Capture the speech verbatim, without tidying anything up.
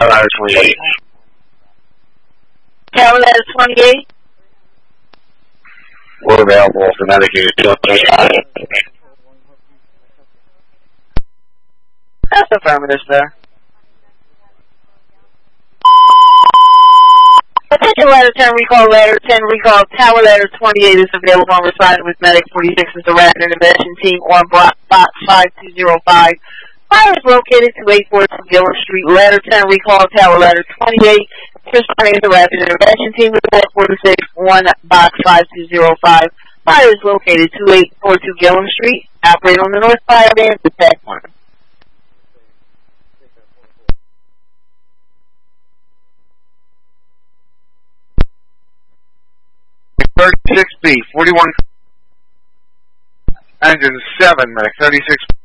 Tower Ladder twenty-eight. Tower Ladder twenty-eight. We're available for medic unit twenty-eight. That's affirmative, sir. Attention Ladder ten, recall Ladder ten, recall Tower Ladder twenty-eight is available on responding with Medic forty-six is the rapid intervention team on block box five two zero five. Fire is located to eight forty-two Giller Street. Ladder ten, recall Tower Ladder twenty-eight. Responding with the rapid intervention team with block forty-six on box five two zero five. Fire is located to eight forty-two Giller Street. Operate on the north fire band to pack one. thirty-six B, forty-one, engine seven, medic, thirty-six